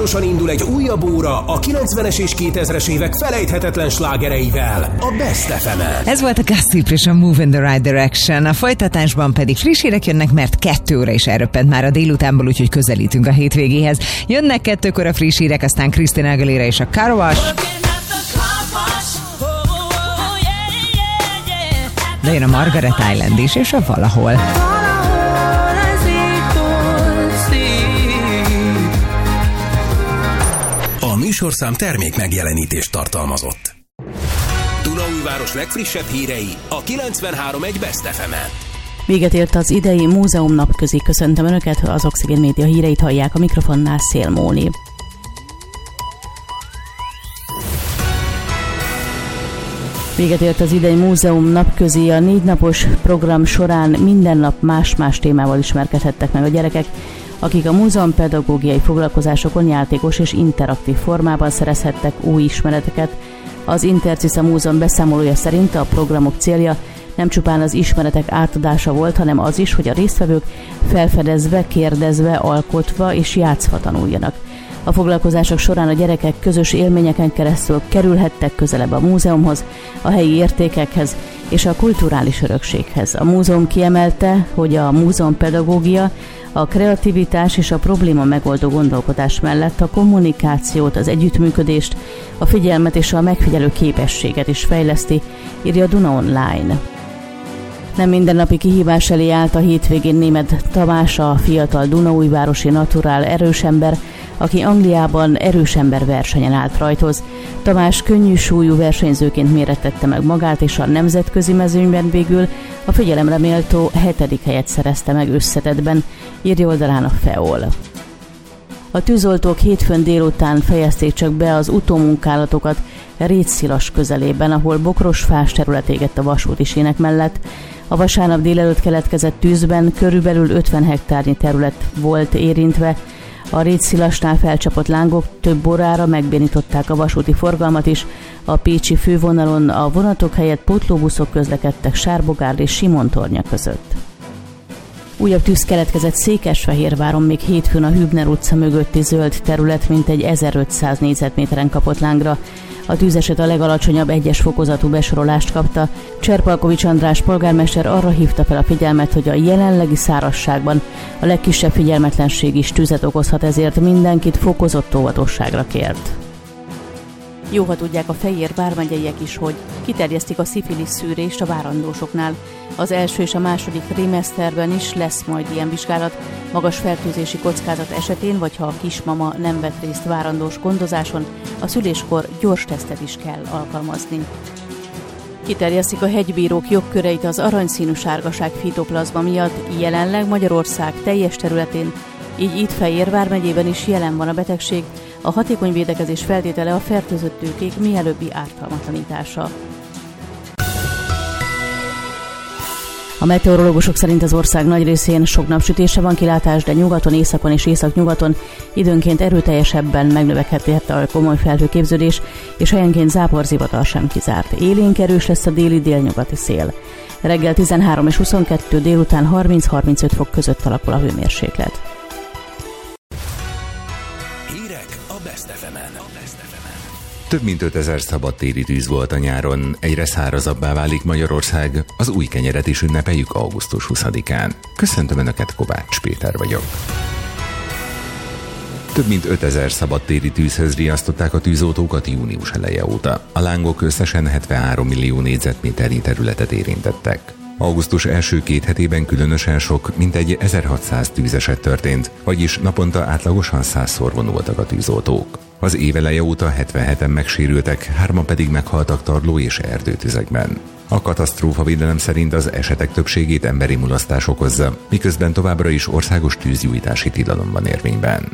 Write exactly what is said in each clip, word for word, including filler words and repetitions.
Hamarosan indul egy újabb óra a kilencvenes és kétezres évek felejthetetlen slágereivel, a Best ef emen. Ez volt a Gossip és a Move in the Right Direction. A folytatásban pedig friss hírek jönnek, mert kettő óra is elröppent már a délutánból, úgyhogy közelítünk a hétvégéhez. Jönnek kettőkor a friss hírek, aztán Christina Aguilera és a Car Wash. De jön a Margaret Island is, és a Valahol. A műsorszám termék megjelenítést tartalmazott. Dunaújváros legfrissebb hírei a kilencvenhárom egy Best ef emen. Véget ért az idei múzeum napközi. Köszöntöm Önöket, az Oxigén Média híreit hallják, a mikrofonnál Szél Móni. Véget ért az idei múzeum napközi. A négy napos program során minden nap más-más témával ismerkedhettek meg a gyerekek, akik a múzeum pedagógiai foglalkozásokon játékos és interaktív formában szerezhettek új ismereteket. Az Intercisz Múzeum beszámolója szerint a programok célja nem csupán az ismeretek átadása volt, hanem az is, hogy a résztvevők felfedezve, kérdezve, alkotva és játszva tanuljanak. A foglalkozások során a gyerekek közös élményeken keresztül kerülhettek közelebb a múzeumhoz, a helyi értékekhez és a kulturális örökséghez. A múzeum kiemelte, hogy a múzeumpedagógia a kreativitás és a probléma megoldó gondolkodás mellett a kommunikációt, az együttműködést, a figyelmet és a megfigyelő képességet is fejleszti, írja Duna Online. Nem mindennapi kihívás elé állt a hétvégén Németh Tamás, a fiatal dunaújvárosi naturál erősember, aki Angliában erősember versenyen állt rajthoz. Tamás könnyű súlyú versenyzőként mérettette meg magát, és a nemzetközi mezőnyben végül a figyelemre méltó hetedik helyet szerezte meg összetettben, írja oldalán a Feol. A tűzoltók hétfőn délután fejezték csak be az utómunkálatokat Rétszilas közelében, ahol bokros fás terület égett a vasúti sínek mellett. A vasárnap délelőtt keletkezett tűzben körülbelül ötven hektárnyi terület volt érintve. A Rétszilasnál felcsapott lángok több órára megbénították a vasúti forgalmat is. A pécsi fővonalon a vonatok helyett pótlóbuszok közlekedtek Sárbogárd és Simontornya között. Újabb tűz keletkezett Székesfehérváron, még hétfőn a Hübner utca mögötti zöld terület mintegy ezerötszáz négyzetméteren kapott lángra. A tűzeset a legalacsonyabb egyes fokozatú besorolást kapta. Cserpalkovics András polgármester arra hívta fel a figyelmet, hogy a jelenlegi szárazságban a legkisebb figyelmetlenség is tüzet okozhat, ezért mindenkit fokozott óvatosságra kért. Jó, ha tudják a Fejér vármegyeiek is, hogy kiterjesztik a szifilisz szűrést a várandósoknál. Az első és a második trimeszterben is lesz majd ilyen vizsgálat. Magas fertőzési kockázat esetén, vagy ha a kismama nem vett részt várandós gondozáson, a szüléskor gyors tesztet is kell alkalmazni. Kiterjesztik a hegybírók jogköreit az aranyszínű sárgaság fitoplazma miatt. Jelenleg Magyarország teljes területén, így itt Fejér vármegyében is jelen van a betegség. A hatékony védekezés feltétele a fertőzött tőkék mielőbbi ártalmatlanítása. A meteorológusok szerint az ország nagy részén sok napsütése van, kilátás, de nyugaton, északon és északnyugaton időnként erőteljesebben megnövekedhet a komoly felhőképződés, és helyenként záporzivatar sem kizárt. Élénk erős lesz a déli délnyugati szél. Reggel tizenhárom és huszonkettő, délután harminc-harmincöt fok között alakul a hőmérséklet. Hírek a Best ef emen. Több mint ötezer szabadtéri tűz volt a nyáron, egyre szárazabbá válik Magyarország, az új kenyeret is ünnepeljük augusztus huszadikán. Köszöntöm Önöket, Kovács Péter vagyok. Több mint ötezer szabadtéri tűzhöz riasztották a tűzoltókat június eleje óta. A lángok összesen hetvenhárom millió négyzetméternyi területet érintettek. Augusztus első két hetében különösen sok, mintegy ezerhatszáz tűzeset történt, vagyis naponta átlagosan százszor vonultak a tűzoltók. Az év eleje óta hetvenheten megsérültek, hárman pedig meghaltak tarló és erdőtüzekben. A katasztrófavédelem szerint az esetek többségét emberi mulasztás okozza, miközben továbbra is országos tűzgyújtási tilalom van érvényben.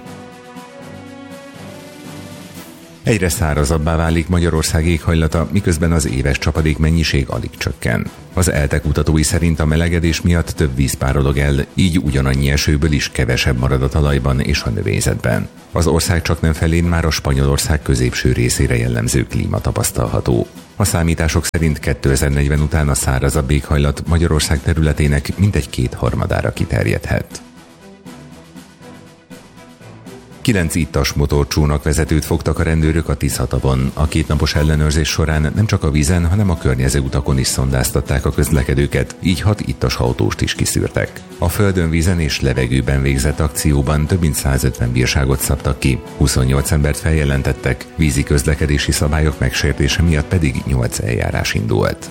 Egyre szárazabbá válik Magyarország éghajlata, miközben az éves csapadék mennyiség alig csökken. Az é e té e kutatói szerint a melegedés miatt több víz párolog el, így ugyanannyi esőből is kevesebb marad a talajban és a növényzetben. Az ország csaknem felén már a Spanyolország középső részére jellemző klíma tapasztalható. A számítások szerint kétezer-negyven után a szárazabb éghajlat Magyarország területének mintegy kétharmadára kiterjedhet. Kilenc ittas motorcsónak vezetőt fogtak a rendőrök a Tisza-tavon. A kétnapos ellenőrzés során nem csak a vízen, hanem a környező utakon is szondáztatták a közlekedőket, így hat ittas autóst is kiszűrtek. A földön, vízen és levegőben végzett akcióban több mint százötven bírságot szabtak ki, huszonnyolc embert feljelentettek, vízi közlekedési szabályok megsértése miatt pedig nyolc eljárás indult.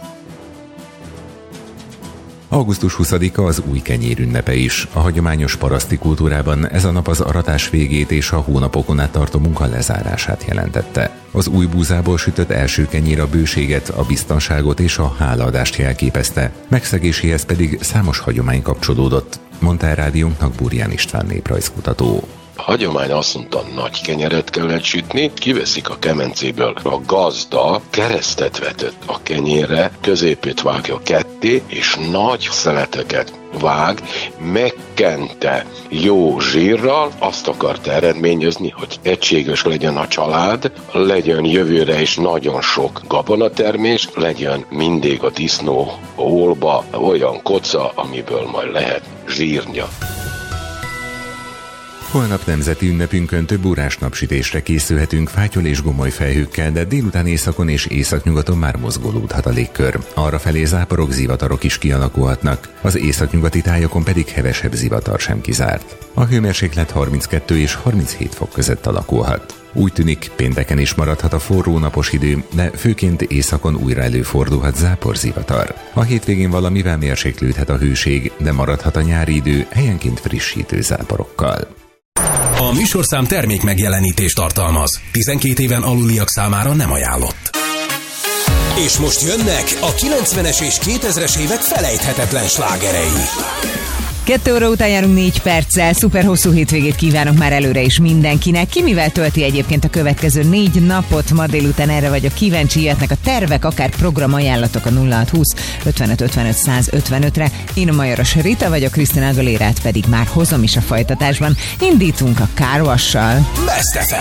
augusztus huszadika az új kenyér ünnepe is. A hagyományos paraszti kultúrában ez a nap az aratás végét és a hónapokon át tartó munka lezárását jelentette. Az új búzából sütött első kenyér a bőséget, a biztonságot és a hálaadást jelképezte, megszegéséhez pedig számos hagyomány kapcsolódott, mondta a rádiónknak Burján István néprajzkutató. A hagyomány azt mondta, nagy kenyeret kellett sütni, kiveszik a kemencéből. A gazda keresztet vetett a kenyérre, középét vágja ketté, és nagy szeleteket vág, megkente jó zsírral, azt akarta eredményezni, hogy egységes legyen a család, legyen jövőre is nagyon sok gabonatermés, legyen mindig a disznó ólba olyan koca, amiből majd lehet zsírnya. Holnap nemzeti ünnepünkön több órás napsütésre készülhetünk fátyol és gomoly felhőkkel, de délután északon és északnyugaton már mozgolódhat a légkör. Arrafelé záporok, zivatarok is kialakulhatnak, az északnyugati tájakon pedig hevesebb zivatar sem kizárt. A hőmérséklet harminckettő és harminchét fok között alakulhat. Úgy tűnik, pénteken is maradhat a forró napos idő, de főként északon újra előfordulhat záporzivatar. A hétvégén valamivel mérséklődhet a hőség, de maradhat a nyári idő helyenként frissítő záporokkal. A műsorszám termék megjelenítést tartalmaz. tizenkét éven aluliak számára nem ajánlott. És most jönnek a kilencvenes és kétezres évek felejthetetlen slágerei. Kettő óra után járunk négy perccel, szuper hosszú hétvégét kívánok már előre is mindenkinek. Ki mivel tölti egyébként a következő négy napot? Ma délután erre vagyok kíváncsi, jöhetnek a tervek, akár programajánlatok a nulla hat húsz ötvenöt ötvenöt száz ötvenötre. Én a Majoros Rita vagyok, Krisztina Aguilérát pedig már hozom is a folytatásban. Indítunk a Car Wash-sal. Best ef em.